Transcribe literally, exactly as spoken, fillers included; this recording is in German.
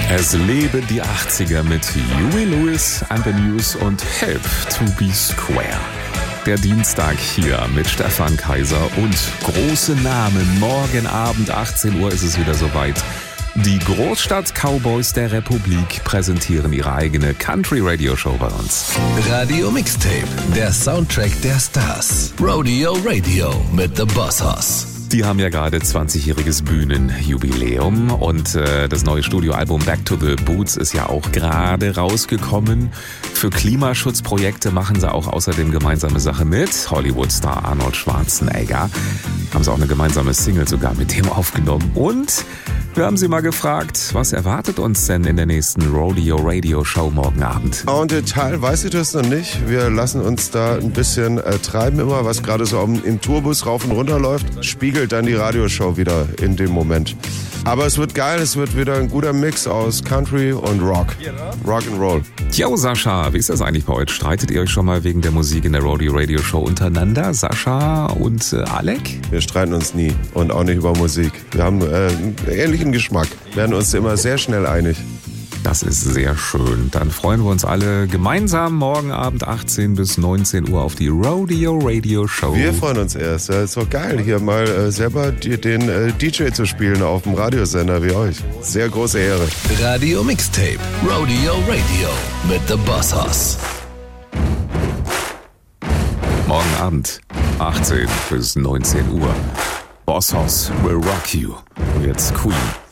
Es lebe die achtziger mit Huey Lewis and the News und Help to be Square. Der Dienstag hier mit Stefan Kaiser und große Namen. Morgen Abend achtzehn Uhr ist es wieder soweit. Die Großstadt-Cowboys der Republik präsentieren ihre eigene Country-Radio-Show bei uns. Radio Mixtape, der Soundtrack der Stars. Rodeo Radio mit The Boss Hoss. Die haben ja gerade zwanzigjähriges Bühnenjubiläum und äh, das neue Studioalbum Back to the Boots ist ja auch gerade rausgekommen. Für Klimaschutzprojekte machen sie auch außerdem gemeinsame Sache mit Hollywood-Star Arnold Schwarzenegger. Haben sie auch eine gemeinsame Single sogar mit dem aufgenommen. Und wir haben sie mal gefragt, was erwartet uns denn in der nächsten Rodeo Radio Show morgen Abend? En Detail weiß ich das noch nicht. Wir lassen uns da ein bisschen äh, treiben immer, was gerade so im, im Tourbus rauf und runter läuft. Spiegelt dann die Radioshow wieder in dem Moment. Aber es wird geil, es wird wieder ein guter Mix aus Country und Rock. Rock'n'Roll. Jo, Sascha, wie ist das eigentlich bei euch? Streitet ihr euch schon mal wegen der Musik in der Rodeo Radio Show untereinander? Sascha und äh, Alec? Wir streiten uns nie und auch nicht über Musik. Wir haben äh, einen ähnlichen Geschmack. Werden uns immer sehr schnell einig. Das ist sehr schön. Dann freuen wir uns alle gemeinsam morgen Abend achtzehn bis neunzehn Uhr auf die Rodeo Radio Show. Wir freuen uns erst. Es ist doch geil, hier mal äh, selber die, den äh, D J zu spielen auf dem Radiosender wie euch. Sehr große Ehre. Radio Mixtape, Rodeo Radio mit The Boss Hoss. Morgen Abend achtzehn bis neunzehn Uhr. Boss Hoss will rock you. Und jetzt Queen.